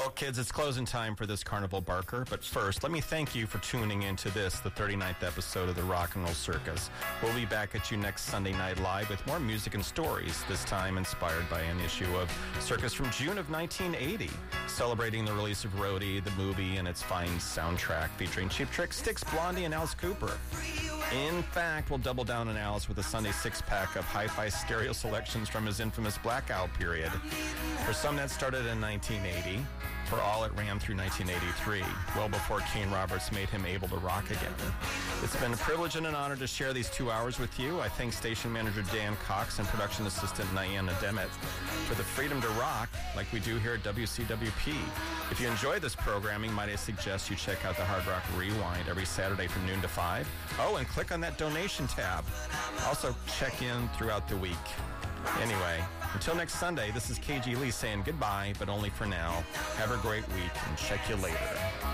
Well, kids, it's closing time for this Carnival Barker, but first, let me thank you for tuning into this, the 39th episode of the Rock and Roll Circus. We'll be back at you next Sunday night live with more music and stories, this time inspired by an issue of Circus from June of 1980, celebrating the release of Roadie, the movie, and its fine soundtrack featuring Cheap Trick, Styx, Blondie, and Alice Cooper. In fact, we'll double down on Alice with a Sunday six-pack of hi-fi stereo selections from his infamous blackout period. For some, that started in 1980. For all, it ran through 1983, well before Kane Roberts made him able to rock again. It's been a privilege and an honor to share these 2 hours with you. I thank station manager Dan Cox and production assistant Niana Demet for the freedom to rock like we do here at WCWP. If you enjoy this programming, might I suggest you check out the Hard Rock Rewind every Saturday from noon to 5. Oh, and click on that donation tab. Also, check in throughout the week. Anyway, until next Sunday, this is KG Lee saying goodbye, but only for now. Have a great week, and check you later.